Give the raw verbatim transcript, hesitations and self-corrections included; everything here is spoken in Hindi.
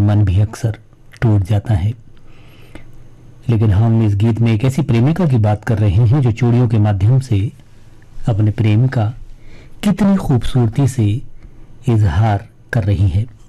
मन भी अक्सर टूट जाता है। लेकिन हम इस गीत में एक ऐसी प्रेमिका की बात कर रहे हैं जो चूड़ियों के माध्यम से अपने प्रेम का कितनी खूबसूरती से इजहार कर रही है।